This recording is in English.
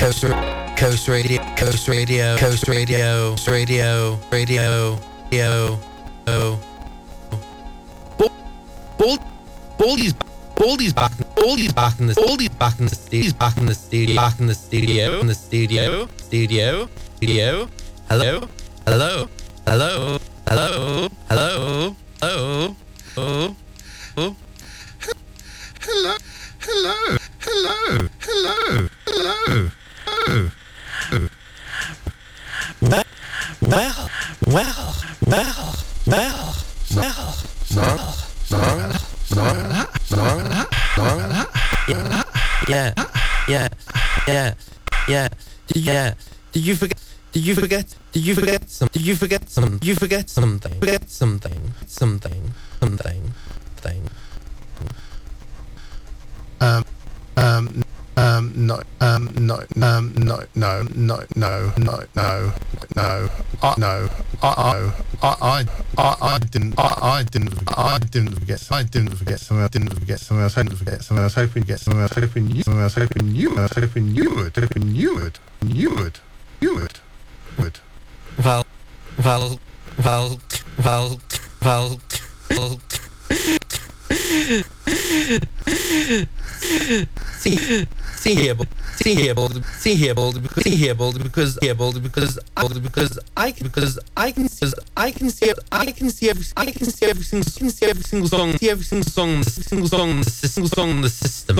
Coast Radio, Coast Radio, Coast Radio, Radio, Radio, Radio, Baldy's back in the studio. Hello. Yeah. Did you forget something? I didn't forget something. I didn't forget something. I was hoping to forget something. I was hoping you would. See here, Baldy, because I can see every single song in the system.